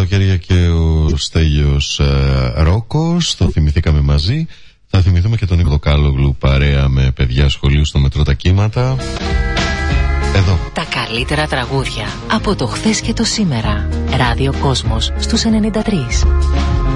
καλοκαίρια και ο Στέλιος Ρόκος. Το θυμηθήκαμε μαζί. Θα θυμηθούμε και τον Νίκο Κάλογλου παρέα με παιδιά σχολείου στο μετρό τα κύματα. Εδώ. Τα καλύτερα τραγούδια από το χθες και το σήμερα. Ράδιο Κόσμος στους 93.